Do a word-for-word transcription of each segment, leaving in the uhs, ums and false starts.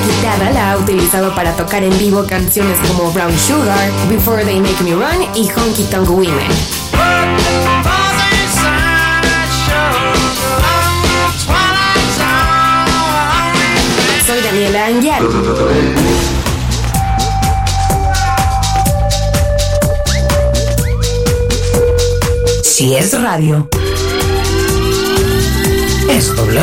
guitarra la ha utilizado para tocar en vivo canciones como Brown Sugar, Before They Make Me Run y Honky Tonk Women. Soy Daniela Anguiar. Si es radio, es W.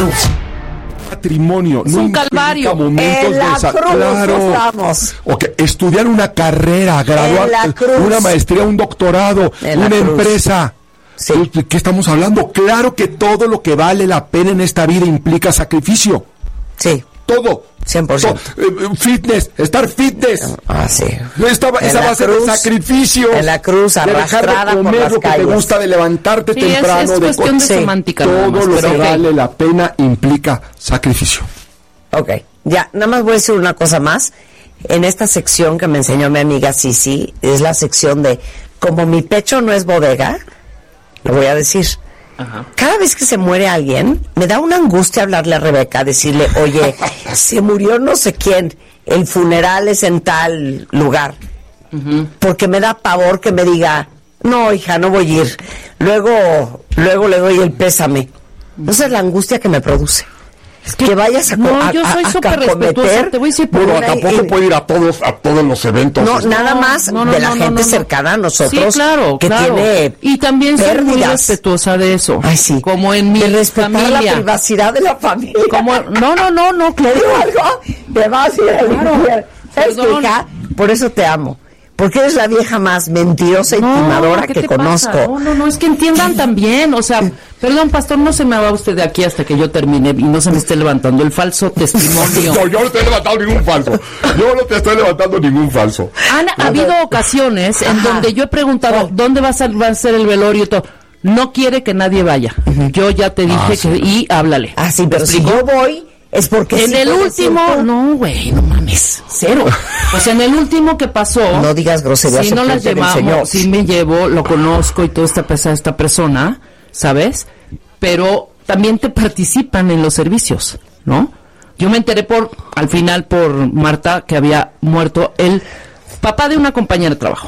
Matrimonio es no un calvario. Momentos En la de esa... cruz claro. estamos. Okay. Estudiar una carrera, graduar, En la cruz. una maestría, un doctorado, En la una cruz. empresa. Sí. ¿De qué estamos hablando? Claro que todo lo que vale la pena en esta vida implica sacrificio. Sí, Todo. cien por ciento. To- eh, fitness, estar fitness. Ah, sí. Esta, En esa la base cruz, de sacrificio. en la cruz, de dejar arrastrada de por comer las lo que calles. te gusta, de levantarte Sí, es, temprano, es de cuestión de Sí. semántica. todo nada más, lo pero que ok. vale la pena implica sacrificio. Ok, ya, nada más voy a decir una cosa más. En esta sección que me enseñó mi amiga Sisi, es la sección de, como mi pecho no es bodega, lo voy a decir. Ajá. Cada vez que se muere alguien, me da una angustia hablarle a Rebeca, decirle, oye, se murió no sé quién, el funeral es en tal lugar. Uh-huh. Porque me da pavor que me diga, no, hija, no voy a ir. Luego, luego le doy el pésame. Esa es la angustia que me produce. Es que, que vayas a No, a, yo soy a, a súper respetuosa, te voy a decir por Bueno, una- tampoco y- puede ir a todos, a todos los eventos. No, este. nada más No, no, de la no, no, gente no, no. cercana a nosotros. Sí, claro, que claro. tiene Y también soy muy pérdidas. respetuosa de eso. Ay, sí. Como en mi de respetar familia. la privacidad de la familia. Como, no, no, no, no, ¿Te claro. digo algo? Te vas a ir al infierno. ¿Sabes qué, Perdón. hija? Por eso te amo. Porque eres la vieja más mentirosa y timadora ¿qué que te conozco. pasa? No, no, no, es que entiendan también, o sea, perdón, pastor, no se me va usted de aquí hasta que yo termine y no se me esté levantando el falso testimonio. No, yo no estoy levantando ningún falso. Yo no te estoy levantando ningún falso. Han habido ocasiones en Ajá. donde yo he preguntado, ¿dónde va a ser, va a ser el velorio y todo? No quiere que nadie vaya. Yo ya te dije Ah, que, sí. y háblale. Ah, sí, pero ¿Me si explico? yo voy, es porque En sí el puedes ir último, tú. no, güey, no mames, cero. Pues en el último que pasó, No digas groserías si no las enfrente del Señor. llevamos, si me llevo, lo conozco y toda esta pesa esta persona, ¿sabes? Pero también te participan en los servicios, ¿no? Yo me enteré por, al final, por Marta, que había muerto el papá de una compañera de trabajo.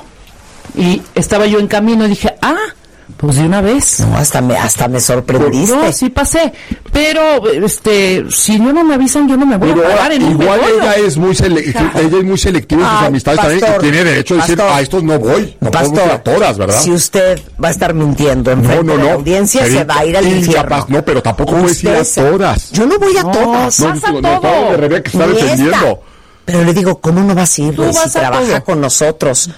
Y estaba yo en camino y dije, ah, pues de una vez. No, hasta me, hasta me sorprendiste. No, sí pasé, pero este, si no, no me avisan, yo no me voy Pero a parar en un igual velorio. ella es muy selectiva, ella es muy selectiva en sus Ay, amistades también pastor, y tiene derecho a decir, pastor. a estos no voy, no Pastor, puedo ir a todas, ¿verdad? si usted va a estar mintiendo en No, frente no, de la no. audiencia, Sería se va a ir al incapaz. infierno. No, pero tampoco puedes ir a Usted se- todas. Yo no voy a No, todas. vas a no, todo. no, de Rebeca está Ni defendiendo. esta. Pero le digo, ¿cómo no vas a ir? Tú güey, si vas a trabaja todo. con nosotros.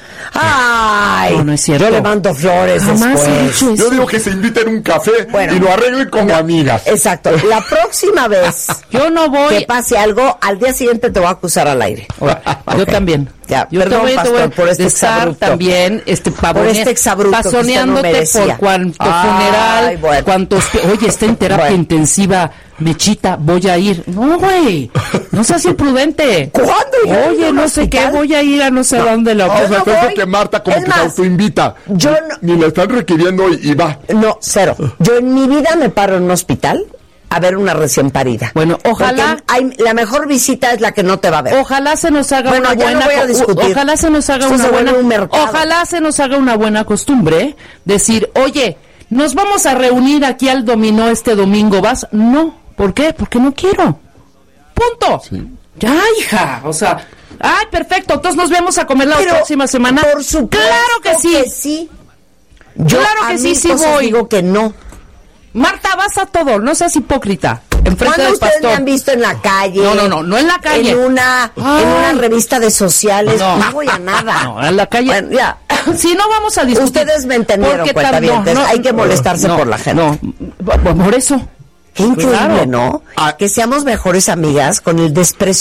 Ay, No, no es cierto. yo le mando flores Jamás he después. dicho eso. Yo digo que se inviten un café Bueno. y lo arreglen como amigas. Exacto. La próxima vez Yo no que voy. pase algo, al día siguiente te voy a acusar al aire. Yo Ok. también. Ya, Yo perdón, te voy, te pastor, voy por este a estar exabrupto. también este Por este exabrupto que usted no pasoneándote merecía. por cuánto Ay, funeral, bueno. cuántos, oye, está en terapia Bueno. intensiva, Mechita, voy a ir. No, güey, no seas imprudente. ¿Cuándo? ¿Ya ha ido Oye, al no sé qué, hospital? voy a ir a no sé dónde lo O Yo sea, no creo voy. que Marta como Es que se más, autoinvita. yo no- Ni la están requiriendo y, y va. No, cero. Yo en mi vida me paro en un hospital a ver una recién parida. Bueno, ojalá- Porque hay, la mejor visita es la que no te va a ver. Ojalá se nos haga Bueno, una ya no buena voy a co- discutir. ojalá se nos haga Esto una se buena vuelve un mercado. ojalá se nos haga una buena costumbre decir, "Oye, nos vamos a reunir aquí al dominó este domingo, ¿vas?" No, ¿por qué? Porque no quiero. Punto. Sí. Ya, hija, o sea, ay, perfecto, entonces nos vemos a comer la Pero, próxima semana. Por supuesto Claro que sí. sí. Yo Claro a que sí, mil sí cosas voy. digo que no. Marta, vas a todo, no seas hipócrita. Enfrente ¿Cuándo del ustedes pastor. me han visto en la calle? No, no, no, no en la calle. En una, Ay. en una revista de sociales. No. No, voy a nada. No, en la calle. Bueno, ya. Si no vamos a discutir. Ustedes me entendieron, Porque cuentavientes. tam- no, no, Hay que molestarse no, por la gente. No, por por eso. Qué increíble, Claro. ¿no? Ah. Que seamos mejores amigas con el desprecio